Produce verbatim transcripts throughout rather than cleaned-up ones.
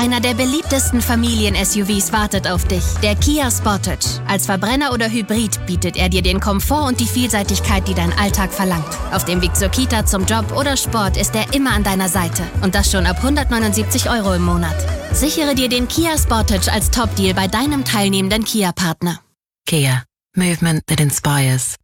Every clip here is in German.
Einer der beliebtesten Familien-S U Vs wartet auf dich. Der Kia Sportage. Als Verbrenner oder Hybrid bietet er dir den Komfort und die Vielseitigkeit, die dein Alltag verlangt. Auf dem Weg zur Kita, zum Job oder Sport ist er immer an deiner Seite. Und das schon ab hundertneunundsiebzig Euro im Monat. Sichere dir den Kia Sportage als Top-Deal bei deinem teilnehmenden Kia-Partner. Kia. Movement that inspires.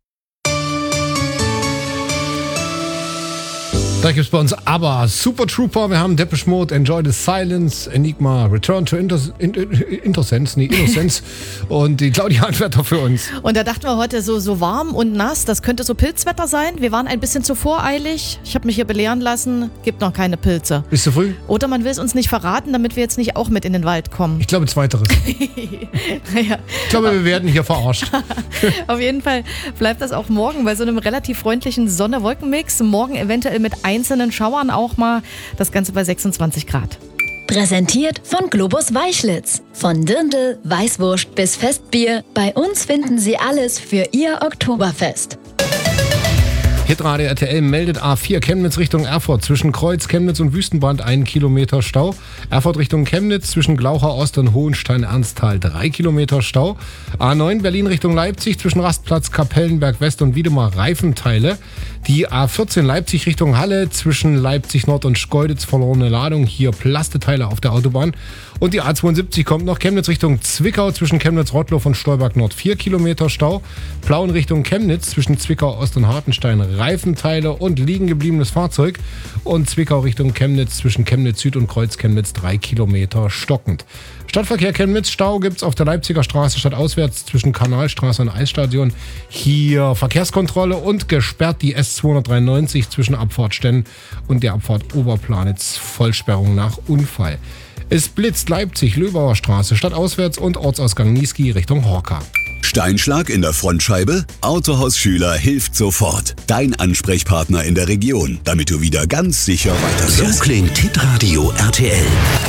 Da gibt es bei uns aber Super Trooper, wir haben Depeche Mode, Enjoy the Silence, Enigma, Return to Inter- Inter- Intersense, nee, Innocence und die Claudia Anwärter für uns. Und da dachten wir heute so, so warm und nass, das könnte so Pilzwetter sein. Wir waren ein bisschen zu voreilig. Ich habe mich hier belehren lassen, gibt noch keine Pilze. Bist du früh? Oder man will es uns nicht verraten, damit wir jetzt nicht auch mit in den Wald kommen. Ich glaube zweiteres. Naja. Ich glaube, wir werden hier verarscht. Auf jeden Fall bleibt das auch morgen bei so einem relativ freundlichen Sonne-Wolken-Mix. Morgen eventuell mit einzelnen Schauern auch mal. Das Ganze bei sechsundzwanzig Grad. Präsentiert von Globus Weichlitz. Von Dirndl, Weißwurst bis Festbier. Bei uns finden Sie alles für Ihr Oktoberfest. Hitradio R T L meldet A vier Chemnitz Richtung Erfurt. Zwischen Kreuz, Chemnitz und Wüstenbrand einen Kilometer Stau. Erfurt Richtung Chemnitz zwischen Glaucher Ost und Hohenstein-Ernsthal drei Kilometer Stau. A neun Berlin Richtung Leipzig zwischen Rastplatz, Kapellenberg West und Wiedemar Reifenteile. Die A vierzehn Leipzig Richtung Halle zwischen Leipzig Nord und Schkeuditz verlorene Ladung. Hier Plasteteile auf der Autobahn. Und die A zweiundsiebzig kommt noch Chemnitz Richtung Zwickau zwischen Chemnitz-Rottloff und Stolberg Nord vier Kilometer Stau. Plauen Richtung Chemnitz zwischen Zwickau Ost und Hartenstein Reifenteile und liegen gebliebenes Fahrzeug. Und Zwickau Richtung Chemnitz zwischen Chemnitz Süd und Kreuz Chemnitz drei Kilometer stockend. Stadtverkehr Chemnitz, Stau gibt's auf der Leipziger Straße stadtauswärts zwischen Kanalstraße und Eisstation. Hier Verkehrskontrolle und gesperrt die S zweihundertdreiundneunzig zwischen Abfahrt Stenn und der Abfahrt Oberplanitz. Vollsperrung nach Unfall. Es blitzt Leipzig, Löbauer Straße, stadtauswärts und Ortsausgang Niesky Richtung Horka. Steinschlag in der Frontscheibe? Autohaus Schüler hilft sofort. Dein Ansprechpartner in der Region, damit du wieder ganz sicher weiterfährst. So klingt Hitradio R T L.